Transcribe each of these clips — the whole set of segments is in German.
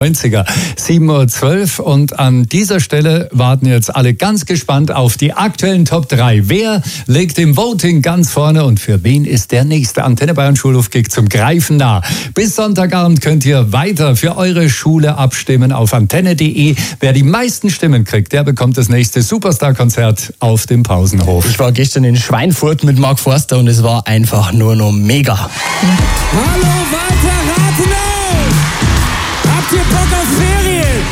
90er, 7.12 Uhr und an dieser Stelle warten jetzt alle ganz gespannt auf die aktuellen Top 3. Wer legt im Voting ganz vorne und für wen ist der nächste Antenne Bayern Schulhof-Gig zum Greifen nah? Bis Sonntagabend könnt ihr weiter für eure Schule abstimmen auf antenne.de. Wer die meisten Stimmen kriegt, der bekommt das nächste Superstar-Konzert auf dem Pausenhof. Ich war gestern in Schweinfurt mit Mark Forster und es war einfach nur noch mega. Hallo Walter Rathenau! Habt ihr Bock auf Ferien?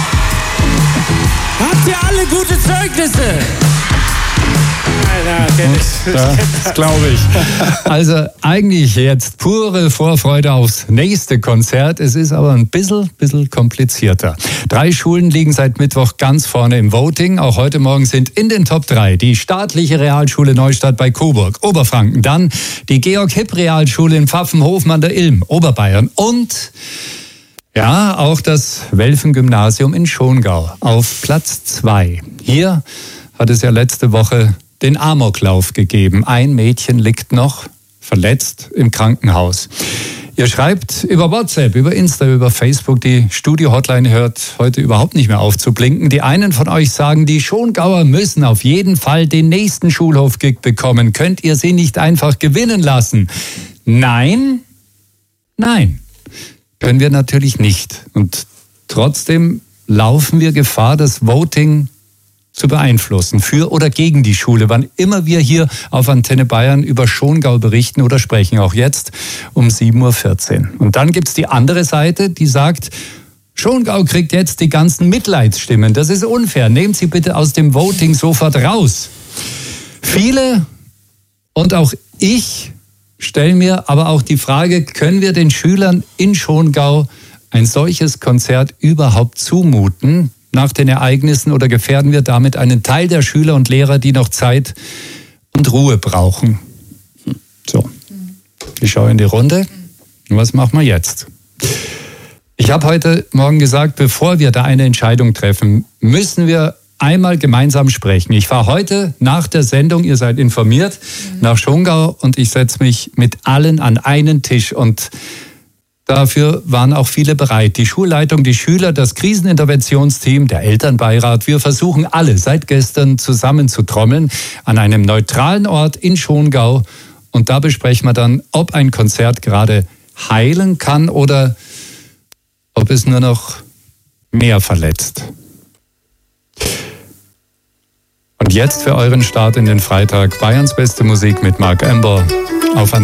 Habt ihr alle gute Zeugnisse? Das glaube ich. Also eigentlich jetzt pure Vorfreude aufs nächste Konzert. Es ist aber ein bisschen komplizierter. 3 Schulen liegen seit Mittwoch ganz vorne im Voting. Auch heute Morgen sind in den Top 3 die staatliche Realschule Neustadt bei Coburg, Oberfranken. Dann die Georg-Hipp-Realschule in Pfaffenhofen an der Ilm, Oberbayern. Und ja, auch das Welfen-Gymnasium in Schongau auf Platz 2. Hier hat es ja letzte Woche den Amoklauf gegeben. Ein Mädchen liegt noch verletzt im Krankenhaus. Ihr schreibt über WhatsApp, über Insta, über Facebook. Die Studio-Hotline hört heute überhaupt nicht mehr auf zu blinken. Die einen von euch sagen, die Schongauer müssen auf jeden Fall den nächsten Schulhof-Gig bekommen. Könnt ihr sie nicht einfach gewinnen lassen? Nein. Können wir natürlich nicht. Und trotzdem laufen wir Gefahr, das Voting zu beeinflussen, für oder gegen die Schule, wann immer wir hier auf Antenne Bayern über Schongau berichten oder sprechen, auch jetzt um 7.14 Uhr. Und dann gibt's die andere Seite, die sagt, Schongau kriegt jetzt die ganzen Mitleidsstimmen. Das ist unfair. Nehmt sie bitte aus dem Voting sofort raus. Viele und auch ich stellen mir aber auch die Frage, können wir den Schülern in Schongau ein solches Konzert überhaupt zumuten nach den Ereignissen oder gefährden wir damit einen Teil der Schüler und Lehrer, die noch Zeit und Ruhe brauchen? So, ich schaue in die Runde. Was machen wir jetzt? Ich habe heute Morgen gesagt, bevor wir da eine Entscheidung treffen, müssen wir einmal gemeinsam sprechen. Ich fahre heute nach der Sendung, ihr seid informiert, nach Schongau und ich setze mich mit allen an einen Tisch und dafür waren auch viele bereit. Die Schulleitung, die Schüler, das Kriseninterventionsteam, der Elternbeirat. Wir versuchen alle seit gestern zusammenzutrommeln an einem neutralen Ort in Schongau. Und da besprechen wir dann, ob ein Konzert gerade heilen kann oder ob es nur noch mehr verletzt. Und jetzt für euren Start in den Freitag Bayerns beste Musik mit Mark Ember auf